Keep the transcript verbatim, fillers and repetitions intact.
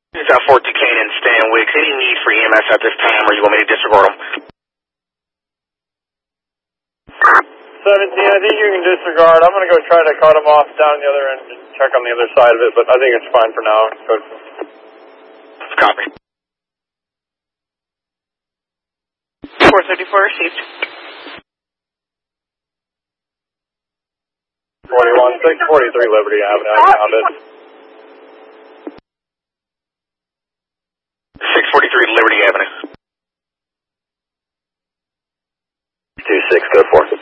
It's out Fort Duquesne and Stan Wicks. Any need for E M S at this time, or you want me to disregard them? seventeen, I think you can disregard. I'm going to go try to cut them off down the other end and check on the other side of it, but I think it's fine for now. Good. Copy. four thirty-four received. forty-one, six forty-three Liberty Avenue, I found it. six forty-three Liberty Avenue. two six, go for it.